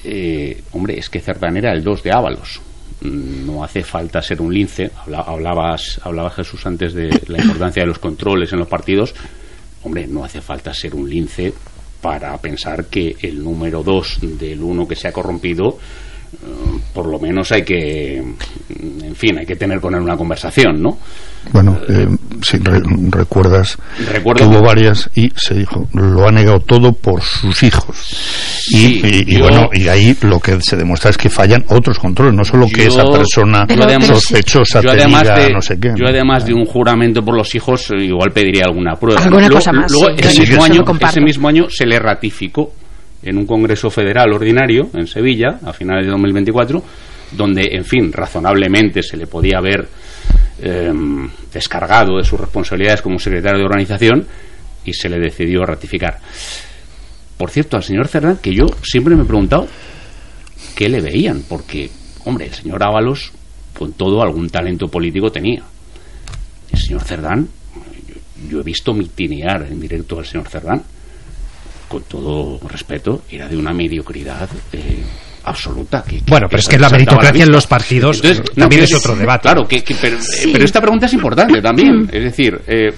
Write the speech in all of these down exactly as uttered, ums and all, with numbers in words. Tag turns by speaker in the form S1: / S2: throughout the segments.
S1: eh, hombre, es que Cerdán era el dos de Ábalos. No hace falta ser un lince. Hablabas, hablabas Jesús antes de la importancia de los controles en los partidos. Hombre, no hace falta ser un lince para pensar que el número dos del uno que se ha corrompido, uh, por lo menos hay que, en fin, hay que tener con él una conversación, ¿no?
S2: Bueno, eh, si re recuerdas
S1: Recuerdo
S2: que hubo varias y se dijo, lo ha negado todo por sus hijos.
S1: Sí,
S2: y, y, y
S1: yo,
S2: bueno, y ahí lo que se demuestra es que fallan otros controles, no solo que
S1: yo,
S2: esa persona
S1: yo además,
S2: sospechosa
S1: yo
S2: te
S1: además
S2: diga
S1: de,
S2: no sé qué.
S1: Yo además de un juramento por los hijos, igual pediría alguna prueba.
S3: Alguna
S1: luego,
S3: cosa más.
S1: Luego,
S3: Sí,
S1: ese, mismo año,
S3: no
S1: ese mismo año se le ratificó en un Congreso Federal ordinario en Sevilla, a finales de dos mil veinticuatro, donde, en fin, razonablemente se le podía haber eh, descargado de sus responsabilidades como secretario de organización y se le decidió ratificar. Por cierto, al señor Cerdán, que yo siempre me he preguntado qué le veían, porque, hombre, el señor Ábalos, con todo, algún talento político tenía. El señor Cerdán, yo, yo he visto mitinear en directo al señor Cerdán, con todo respeto, era de una mediocridad eh, absoluta. Que, que,
S4: bueno, pero
S1: que
S4: es que la meritocracia
S1: la
S4: en los partidos Entonces, también no, es otro debate.
S1: Claro, que, que, pero, sí. pero esta pregunta es importante también. Es decir, eh,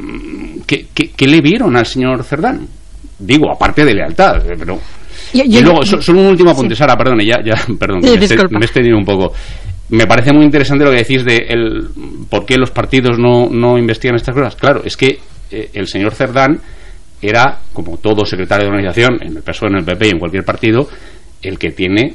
S1: ¿qué, qué, ¿qué le vieron al señor Cerdán? Digo, aparte de lealtad, pero... Yo, yo, y luego, yo, solo un último apunte, sí. Sara, perdone, ya, ya, perdón, sí, me, esté, me he extendido un poco. Me parece muy interesante lo que decís de el, por qué los partidos no, no investigan estas cosas. Claro, es que eh, el señor Cerdán era, como todo secretario de organización, en el P S O E, en el P P y en cualquier partido, el que tiene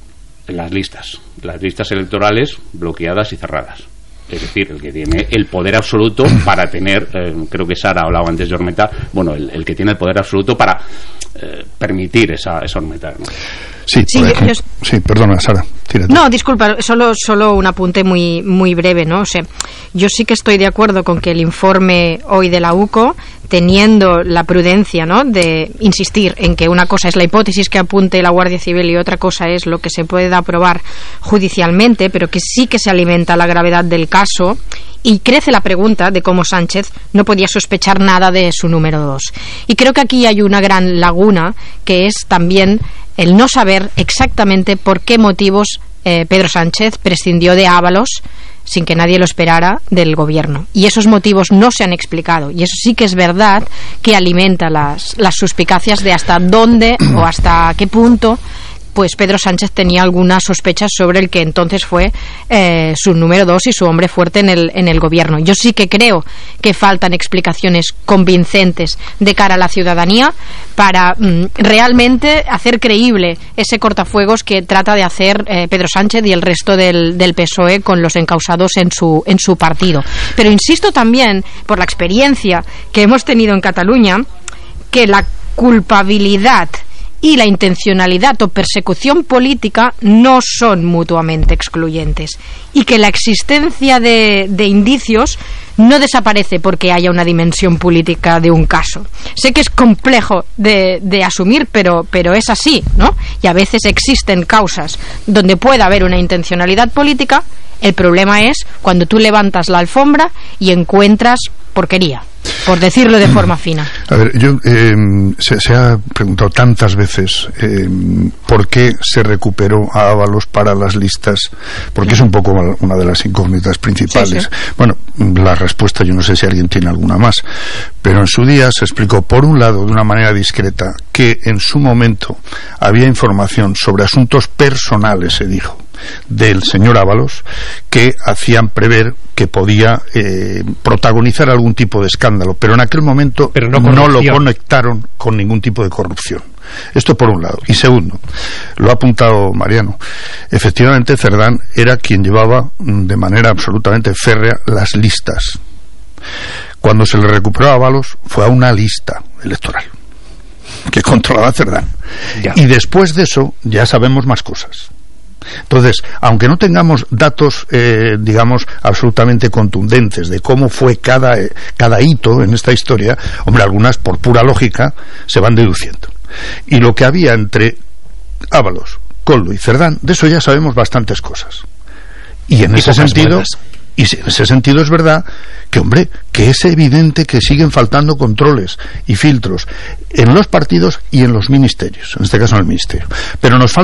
S1: las listas, las listas electorales bloqueadas y cerradas. Es decir, el que tiene el poder absoluto para tener, eh, creo que Sara hablaba antes de Ormeta, bueno, el, el que tiene el poder absoluto para eh, permitir esa, esa Ormeta, ¿no?
S2: Sí,
S3: sí, yo,
S2: sí, perdona, Sara. Tírate.
S3: No, disculpa, solo, solo un apunte muy, muy breve, ¿no? O sea, yo sí que estoy de acuerdo con que el informe hoy de la U C O, teniendo la prudencia, ¿no?, de insistir en que una cosa es la hipótesis que apunte la Guardia Civil y otra cosa es lo que se pueda aprobar judicialmente, pero que sí que se alimenta la gravedad del caso y crece la pregunta de cómo Sánchez no podía sospechar nada de su número dos. Y creo que aquí hay una gran laguna, que es también el no saber exactamente por qué motivos eh, Pedro Sánchez prescindió de Ábalos sin que nadie lo esperara del gobierno. Y esos motivos no se han explicado. Y eso sí que es verdad que alimenta las, las suspicacias de hasta dónde o hasta qué punto pues Pedro Sánchez tenía algunas sospechas sobre el que entonces fue eh, su número dos y su hombre fuerte en el, en el gobierno. Yo sí que creo que faltan explicaciones convincentes de cara a la ciudadanía para mm, realmente hacer creíble ese cortafuegos que trata de hacer eh, Pedro Sánchez y el resto del, del P S O E con los encausados en su, en su partido. Pero insisto también, por la experiencia que hemos tenido en Cataluña, que la culpabilidad y la intencionalidad o persecución política no son mutuamente excluyentes y que la existencia de, de indicios no desaparece porque haya una dimensión política de un caso. Sé que es complejo de, de asumir, pero, pero es así, ¿no? Y a veces existen causas donde puede haber una intencionalidad política. El problema es cuando tú levantas la alfombra y encuentras porquería, por decirlo de forma fina.
S2: A ver, yo eh, se, se ha preguntado tantas veces eh, por qué se recuperó a Ábalos para las listas, porque es un poco una de las incógnitas principales. Sí, sí. Bueno, la respuesta yo no sé si alguien tiene alguna más, pero en su día se explicó, por un lado, de una manera discreta, que en su momento había información sobre asuntos personales, se dijo, del señor Ábalos, que hacían prever que podía eh, protagonizar algún tipo de escándalo, pero en aquel momento no, no lo conectaron con ningún tipo de corrupción. Esto por un lado. Y segundo, lo ha apuntado Mariano, efectivamente Cerdán era quien llevaba de manera absolutamente férrea las listas. Cuando se le recuperó a Ábalos fue a una lista electoral que controlaba Cerdán. Ya. Y después de eso ya sabemos más cosas. Entonces, aunque no tengamos datos, eh, digamos, absolutamente contundentes de cómo fue cada, eh, cada hito en esta historia, hombre, algunas por pura lógica se van deduciendo. Y lo que había entre Ábalos, Koldo y Cerdán, de eso ya sabemos bastantes cosas. Y en y ese sentido... Buenas. Y en ese sentido es verdad que, hombre, que es evidente que siguen faltando controles y filtros en los partidos y en los ministerios, en este caso en el ministerio. Pero nos falta